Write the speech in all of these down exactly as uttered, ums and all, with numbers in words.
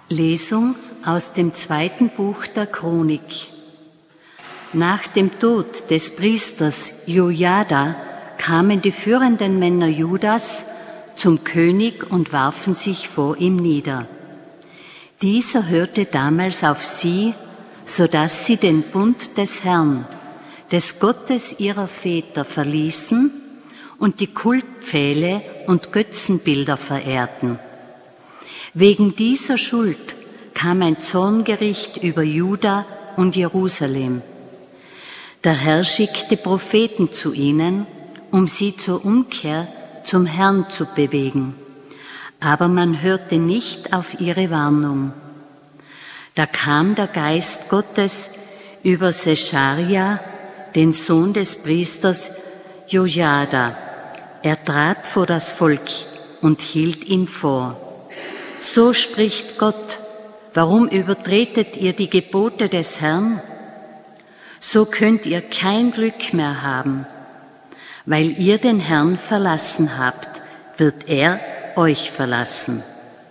Lesung aus dem zweiten Buch der Chronik. Nach dem Tod des Priesters Jojada kamen die führenden Männer Judas zum König und warfen sich vor ihm nieder. Dieser hörte damals auf sie, so dass sie den Bund des Herrn, des Gottes ihrer Väter, verließen und die Kultpfähle und Götzenbilder verehrten. Wegen dieser Schuld kam ein Zorngericht über Juda und Jerusalem. Der Herr schickte Propheten zu ihnen, um sie zur Umkehr zum Herrn zu bewegen. Aber man hörte nicht auf ihre Warnung. Da kam der Geist Gottes über Secharia, den Sohn des Priesters Jojada. Er trat vor das Volk und hielt ihm vor: So spricht Gott, warum übertretet ihr die Gebote des Herrn? So könnt ihr kein Glück mehr haben. Weil ihr den Herrn verlassen habt, wird er euch verlassen.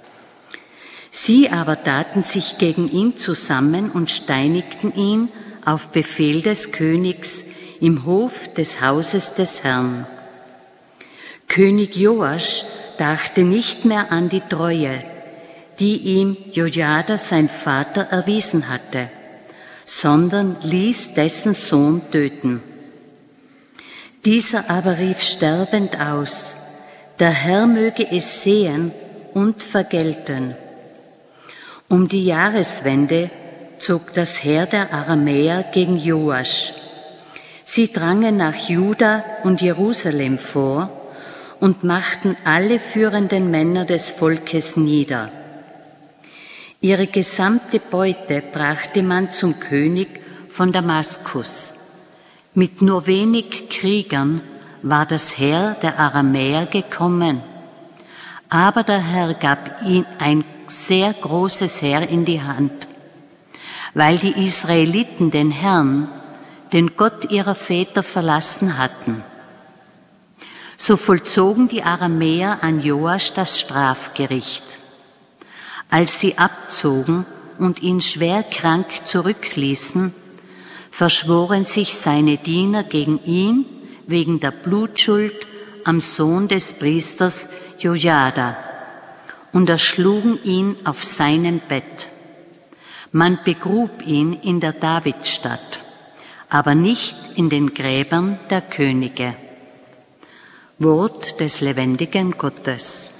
Sie aber taten sich gegen ihn zusammen und steinigten ihn auf Befehl des Königs im Hof des Hauses des Herrn. König Joasch dachte nicht mehr an die Treue, die ihm Jojada, sein Vater, erwiesen hatte, sondern ließ dessen Sohn töten. Dieser aber rief sterbend aus: Der Herr möge es sehen und vergelten. Um die Jahreswende zog das Heer der Aramäer gegen Joasch. Sie drangen nach Juda und Jerusalem vor und machten alle führenden Männer des Volkes nieder. Ihre gesamte Beute brachte man zum König von Damaskus. Mit nur wenig Kriegern war das Heer der Aramäer gekommen. Aber der Herr gab ihnen ein sehr großes Heer in die Hand. Weil die Israeliten den Herrn, den Gott ihrer Väter, verlassen hatten. So vollzogen die Aramäer an Joasch das Strafgericht. Als sie abzogen und ihn schwer krank zurückließen, verschworen sich seine Diener gegen ihn wegen der Blutschuld am Sohn des Priesters Jojada und erschlugen ihn auf seinem Bett. Man begrub ihn in der Davidstadt, aber nicht in den Gräbern der Könige. Wort des lebendigen Gottes.